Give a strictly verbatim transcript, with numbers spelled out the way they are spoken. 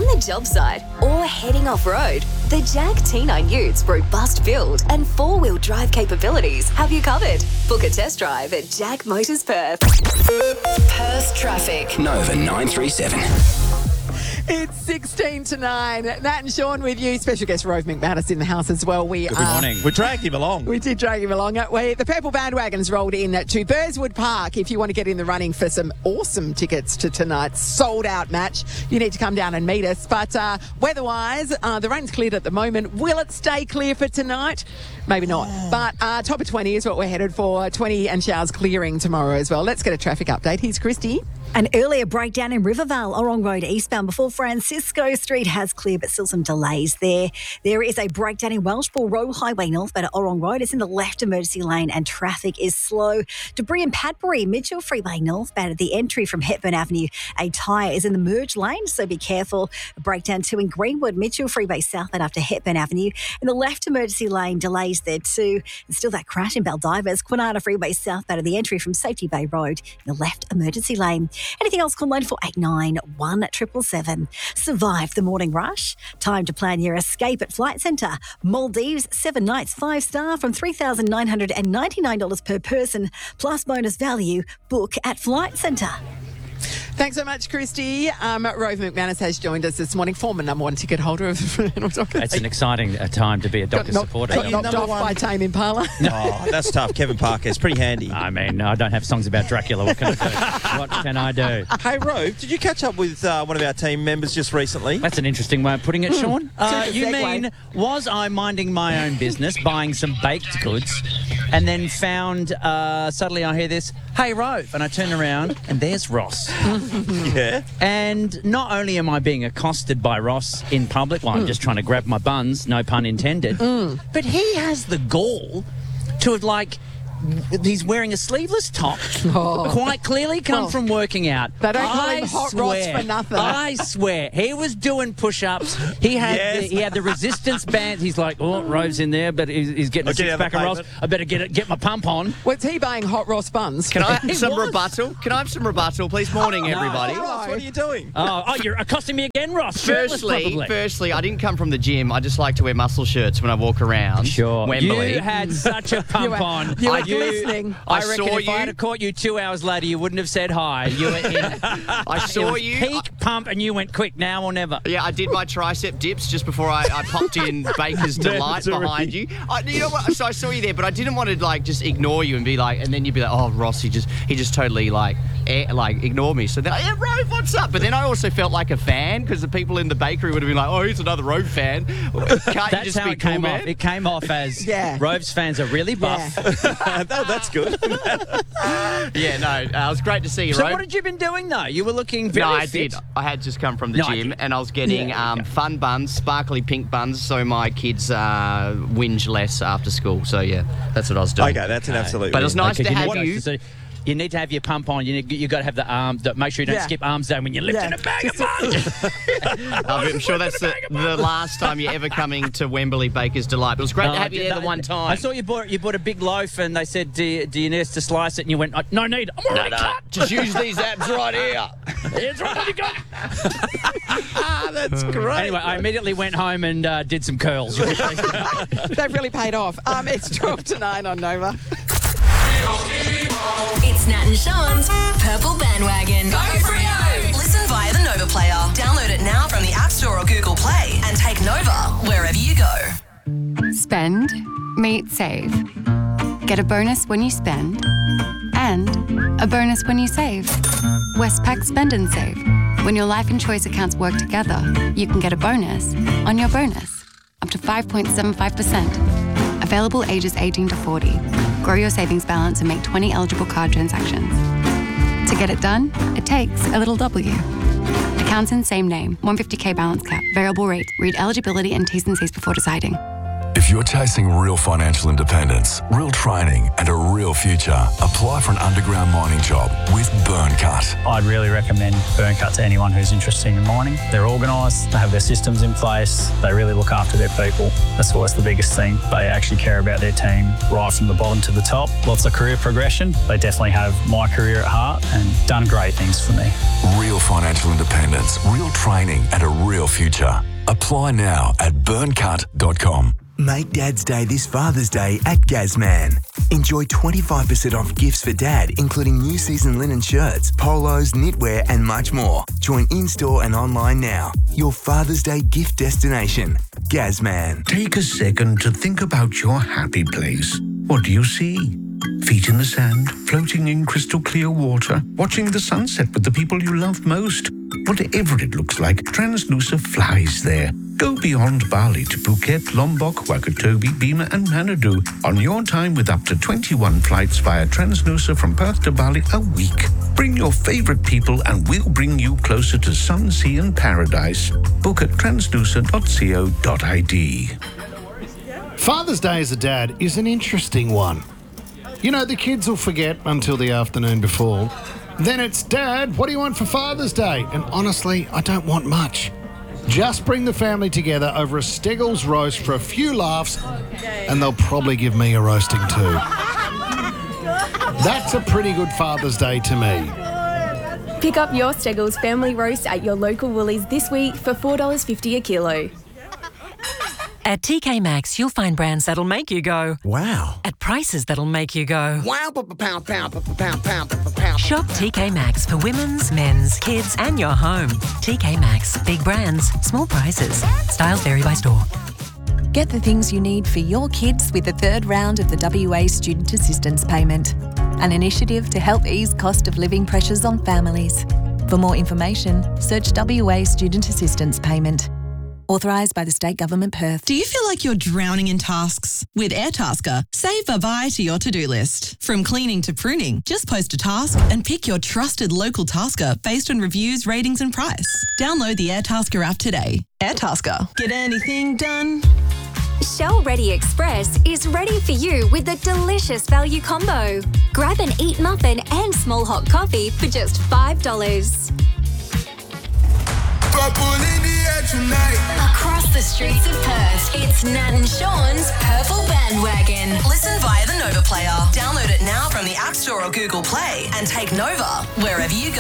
on the job site, or heading off-road, the Jag T nine Utes robust build and four-wheel drive capabilities have you covered. Book a test drive at Jag Motors Perth. Perth traffic. Nova nine three seven. It's sixteen to nine. Nat and Sean with you. Special guest Rove McManus in the house as well. We Good are, morning. We dragged him along. We did drag him along. We, the Purple Bandwagon's rolled in to Burswood Park. If you want to get in the running for some awesome tickets to tonight's sold-out match, you need to come down and meet us. But uh, weather-wise, uh, the rain's cleared at the moment. Will it stay clear for tonight? Maybe not. But uh, top of twenty is what we're headed for. twenty and showers clearing tomorrow as well. Let's get a traffic update. Here's Christy. An earlier breakdown in Rivervale, Orong Road eastbound before Francisco Street has cleared, but still some delays there. There is a breakdown in Welshpool Road Highway northbound at Orong Road. It's in the left emergency lane and traffic is slow. Debris in Padbury, Mitchell Freeway northbound at the entry from Hepburn Avenue. A tyre is in the merge lane, so be careful. A breakdown too in Greenwood, Mitchell Freeway southbound after Hepburn Avenue. In the left emergency lane, delays there too. And still that crash in Baldivers, Kwinana Freeway southbound at the entry from Safety Bay Road in the left emergency lane. Anything else, call nine four eight nine, one seven seven seven. Survive the morning rush? Time to plan your escape at Flight Centre. Maldives, seven nights, five star from three thousand nine hundred ninety-nine dollars per person, plus bonus value. Book at Flight Centre. Thanks so much, Christy. Um, Rove McManus has joined us this morning, former number one ticket holder of It's an exciting uh, time to be a Doctor knocked, supporter. Got knocked off by Tame Impala. Oh, that's tough. Kevin Parker is pretty handy. I mean, I don't have songs about Dracula. What can I do? What can I do? Hey, Rove, did you catch up with uh, one of our team members just recently? That's an interesting way of putting it, Sean. Uh, Super you segue. mean, was I minding my own business, buying some baked goods, and then found, uh, suddenly I hear this, hey, Rove, and I turn around, and there's Ross. Yeah. And not only am I being accosted by Ross in public while I'm just trying to grab my buns, no pun intended, but he has the gall to have, like, he's wearing a sleeveless top, Oh. quite clearly come Well, from working out. they don't call I him Hot Ross swear, for nothing. I swear, he was doing push-ups. He had Yes. the, he had the resistance band. He's like, oh, Rove's in there, but he's, he's getting I'll a get out six-pack the of Ross. pavement. I better get it, get my pump on. Was he buying Hot Ross buns? Can I have He some was. rebuttal? Can I have some rebuttal, please? Morning, no. everybody. Hey, Ross, what are you doing? Oh, oh, you're accosting me again, Ross. Shirtless, Firstly, probably. firstly, I didn't come from the gym. I just like to wear muscle shirts when I walk around. Sure. Wembley. You had such a pump You were- on. you were I- glistening. I, I reckon saw if I you. had have caught you two hours later, you wouldn't have said hi. You were in. I saw it was you. Peak pump, and you went quick now or never. Yeah, I did my tricep dips just before I, I popped in Baker's Delight Mandatory. behind you. I, you know what? So I saw you there, but I didn't want to like just ignore you and be like, and then you'd be like, oh, Ross, he just he just totally like eh, like ignore me. So then, yeah, Rove, what's up? But then I also felt like a fan because the people in the bakery would have been like, oh, he's another Rove fan. Can't you That's just how be it cool, came man? off. It came off as Yeah. Rove's fans are really buff. Yeah. that, that's good. Yeah, no, uh, it was great to see you, So Rove. what had you been doing though? You were looking very No, I fit. did. I had just come from the No, I gym did. and I was getting Yeah, um, yeah. fun buns, sparkly pink buns, so my kids uh, whinge less after school. So, yeah, that's what I was doing. Okay, that's an absolute. But it was nice Okay, to you have need- you. so you need to have your pump on. You need, you got to have the arm. The, make sure you don't Yeah. skip arms down when you're lifting Yeah. a bag of buns. I'm sure that's the, the last time you're ever coming to Wembley Baker's Delight. But it was great No, to I have you did there the that. one time. I saw you bought you bought a big loaf, and they said, "Do you, do you need us to slice it?" And you went, "Uh, "No need. I'm already cut. Just use these abs right here. It's right on you got." Ah, that's great. Anyway, I immediately went home and uh, did some curls. They've really paid off. Um, it's twelve to nine on Nova. It's Nat and Sean's Purple Bandwagon. Go Freo! Listen via the Nova player. Download it now from the App Store or Google Play and take Nova wherever you go. Spend, meet, save. Get a bonus when you spend and a bonus when you save. Westpac Spend and Save. When your life and choice accounts work together, you can get a bonus on your bonus. Up to five point seven five percent. Available ages eighteen to forty. Grow your savings balance and make twenty eligible card transactions. To get it done, it takes a little W. Accounts in same name, one hundred fifty k balance cap, variable rate. Read eligibility and T's and C's before deciding. If you're chasing real financial independence, real training and a real future, apply for an underground mining job with Burncut. I'd really recommend Burncut to anyone who's interested in mining. They're organised, they have their systems in place, they really look after their people. That's always the biggest thing. They actually care about their team right from the bottom to the top. Lots of career progression. They definitely have my career at heart and done great things for me. Real financial independence, real training and a real future. Apply now at burncut dot com. Make Dad's Day this Father's Day at Gazman. Enjoy twenty-five percent off gifts for Dad, including new season linen shirts, polos, knitwear and much more. Join in-store and online now. Your Father's Day gift destination. Gazman. Take a second to think about your happy place. What do you see? Feet in the sand, floating in crystal clear water, watching the sunset with the people you love most. Whatever it looks like, Transnusa flies there. Go beyond Bali to Phuket, Lombok, Wakatobi, Bima and Manado on your time with up to twenty-one flights via Transnusa from Perth to Bali a week. Bring your favourite people and we'll bring you closer to sun, sea and paradise. Book at transnusa dot co dot I D. Father's Day as a dad is an interesting one. You know, the kids will forget until the afternoon before. Then it's, Dad, what do you want for Father's Day? And honestly, I don't want much. Just bring the family together over a Steggles roast for a few laughs and they'll probably give me a roasting too. That's a pretty good Father's Day to me. Pick up your Steggles family roast at your local Woolies this week for four dollars fifty a kilo. At T K Maxx, you'll find brands that'll make you go, wow, at prices that'll make you go, wow, pound, pound, pound, pound, pound, pound. Shop T K Maxx for women's, men's, kids, and your home. T K Maxx, big brands, small prices. Styles vary by store. Get the things you need for your kids with the third round of the W A Student Assistance Payment, an initiative to help ease cost of living pressures on families. For more information, search W A Student Assistance Payment. Authorised by the State Government, Perth. Do you feel like you're drowning in tasks? With Airtasker, save bye-bye to your to-do list. From cleaning to pruning, just post a task and pick your trusted local tasker based on reviews, ratings and price. Download the Airtasker app today. Airtasker. Get anything done? Shell Ready Express is ready for you with a delicious value combo. Grab an Eat Muffin and small hot coffee for just five dollars. Across the streets of Perth, it's Nat and Sean's Purple Bandwagon. Listen via the Nova Player. Download it now from the App Store or Google Play and take Nova wherever you go.